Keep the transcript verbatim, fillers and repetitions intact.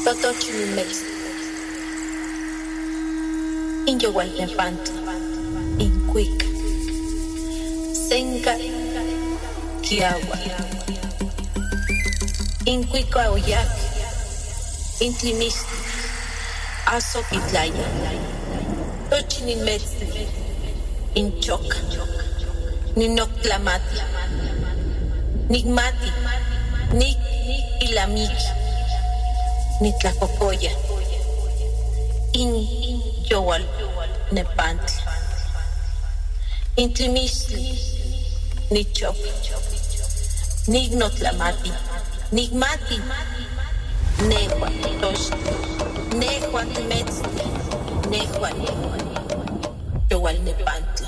Totochimilmex, Inyowalnepantla, Incuica, Senca, Kiawa, Incuica Oyac, Intlimistli, Azoquitlaya, Tochimilmex, Inchoca, Ninoctlamati, Nigmati, Nik Ilamiki, Nitlacocoya, In Yowal Nepantla, Intlimistli, Nichop, Nignotlamati, Nigmati, Nehua Tosh, Nehua Timetzli, Nehua Yowal Nepantla.